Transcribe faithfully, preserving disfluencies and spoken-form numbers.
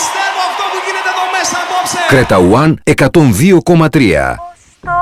πιστεύω αυτό που γίνεται εδώ μέσα απόψε. Κρέτα One εκατόν δύο κόμμα τρία.